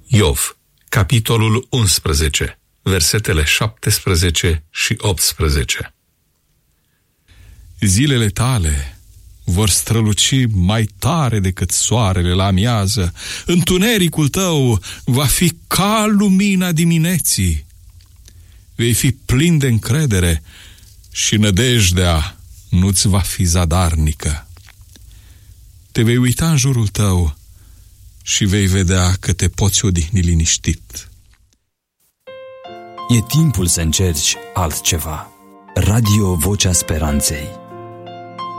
Iov, capitolul 11, versetele 17 și 18. Zilele tale vor străluci mai tare decât soarele la amiază. Întunericul tău va fi ca lumina dimineții. Vei fi plin de încredere și nădejdea nu-ți va fi zadarnică. Te vei uita în jurul tău și vei vedea că te poți odihni liniștit. E timpul să încerci altceva. Radio Vocea Speranței.